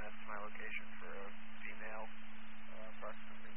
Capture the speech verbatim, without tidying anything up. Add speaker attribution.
Speaker 1: that's my location for a female, uh, approximately